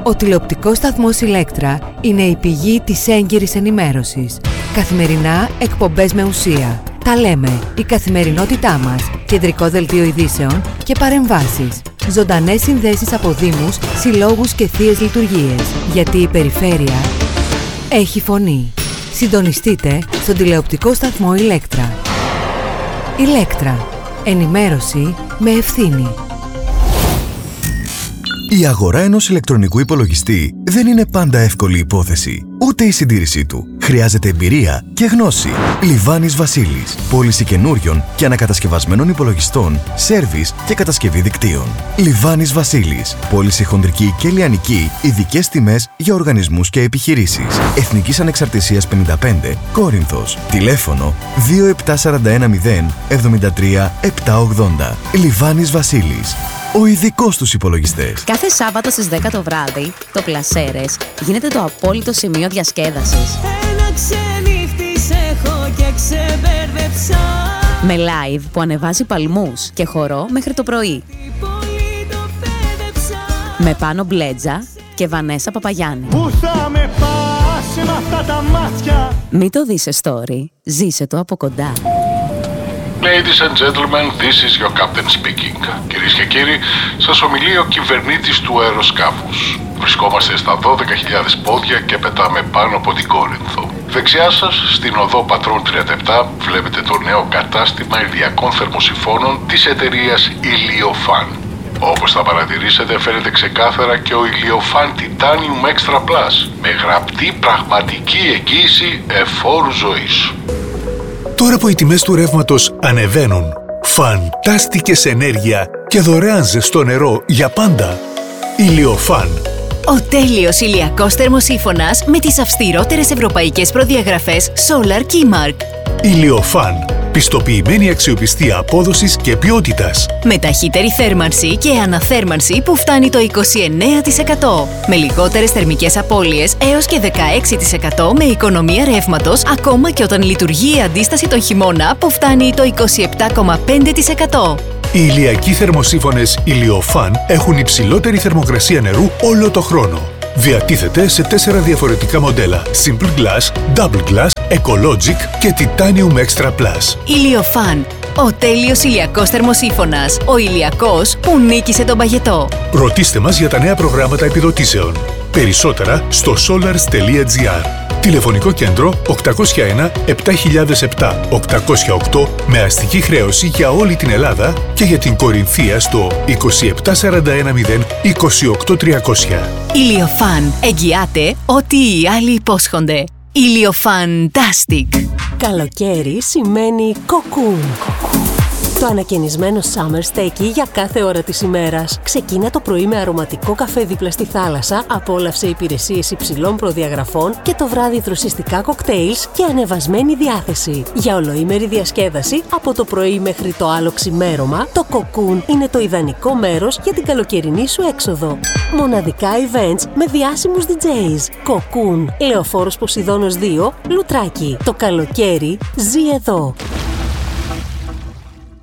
Ο τηλεοπτικός σταθμός Ηλέκτρα είναι η πηγή της έγκυρης ενημέρωσης. Καθημερινά εκπομπές με ουσία. Τα λέμε, η καθημερινότητά μας, κεντρικό δελτίο ειδήσεων και παρεμβάσεις. Ζωντανές συνδέσεις από δήμους, συλλόγους και θείες λειτουργίες. Γιατί η περιφέρεια έχει φωνή. Συντονιστείτε στον τηλεοπτικό σταθμό Ηλέκτρα. Ηλέκτρα. Ενημέρωση με ευθύνη. Η αγορά ενός ηλεκτρονικού υπολογιστή δεν είναι πάντα εύκολη υπόθεση, ούτε η συντήρησή του. Χρειάζεται εμπειρία και γνώση. Λιβάνης Βασίλης. Πώληση καινούριων και ανακατασκευασμένων υπολογιστών, σέρβις και κατασκευή δικτύων. Λιβάνης Βασίλης. Πώληση χονδρική και λιανική, ειδικές τιμές για οργανισμούς και επιχειρήσεις. Εθνικής Ανεξαρτησίας 55, Κόρινθος. Τηλέφωνο 27410 73 780. Λιβάνης Βασίλης. Ο ειδικός στους υπολογιστές. Κάθε Σάββατο στις 10 το βράδυ, το Πλασέρες γίνεται το απόλυτο σημείο διασκέδασης. Ένα ξενύχτης έχω και ξεμπέρδεψα. Με live που ανεβάζει παλμούς και χορό μέχρι το πρωί. Με Πάνο Μπλέτζα και Βανέσα Παπαγιάννη. Πού θα με πας με αυτά τα μάτια. Μην το δεις σε story, ζήσε το από κοντά. Ladies and gentlemen, this is your captain speaking. Κυρίες και κύριοι, σας ομιλεί ο κυβερνήτης του αεροσκάφους. Βρισκόμαστε στα 12.000 πόδια και πετάμε πάνω από την Κόρινθο. Δεξιά σας, στην οδό Πατρών 37, βλέπετε το νέο κατάστημα ηλιακών θερμοσυφώνων της εταιρείας Ηλιοφάν. Όπως θα παρατηρήσετε, φαίνεται ξεκάθαρα και ο Ηλιοφάν Titanium Extra Plus, με γραπτή πραγματική εγγύηση εφόρου ζωής. Τώρα που οι τιμές του ρεύματος ανεβαίνουν, φαντάστικες ενέργεια και δωρεάν ζεστό νερό για πάντα. Ηλιοφάν. Ο τέλειος ηλιακός θερμοσύφωνας με τις αυστηρότερες ευρωπαϊκές προδιαγραφές Solar Keymark. Ηλιοφάν. Πιστοποιημένη αξιοπιστία απόδοσης και ποιότητας. Με ταχύτερη θέρμανση και αναθέρμανση που φτάνει το 29%. Με λιγότερες θερμικές απώλειες έως και 16% με οικονομία ρεύματος, ακόμα και όταν λειτουργεί η αντίσταση τον χειμώνα που φτάνει το 27,5%. Οι ηλιακοί θερμοσύφωνες Ηλιοφάν έχουν υψηλότερη θερμοκρασία νερού όλο το χρόνο. Διατίθεται σε 4 διαφορετικά μοντέλα: Simple Glass, Double Glass, Ecologic και Titanium Extra Plus. Ηλιοφάν. Ο τέλειος ηλιακός θερμοσύφωνας. Ο ηλιακός που νίκησε τον παγετό. Ρωτήστε μας για τα νέα προγράμματα επιδοτήσεων. Περισσότερα στο solars.gr. Τηλεφωνικό κέντρο 801 7007 808 με αστική χρέωση για όλη την Ελλάδα και για την Κορινθία στο 27410 28300. Ηλιοφάν. Εγγυάται ό,τι οι άλλοι υπόσχονται. Ηλιοφαντάστικ. Καλοκαίρι σημαίνει κοκκούν. Το ανακαινισμένο Summer Steaky για κάθε ώρα της ημέρας. Ξεκίνα το πρωί με αρωματικό καφέ δίπλα στη θάλασσα, απόλαυσε υπηρεσίες υψηλών προδιαγραφών και το βράδυ δροσιστικά κοκτέιλς και ανεβασμένη διάθεση. Για ολοήμερη διασκέδαση, από το πρωί μέχρι το άλλο ξημέρωμα, το Cocoon είναι το ιδανικό μέρος για την καλοκαιρινή σου έξοδο. Μοναδικά events με διάσημους DJs. Cocoon, Λεωφόρος Ποσειδώνος 2, Λουτράκι. Το καλοκαίρι ζει εδώ.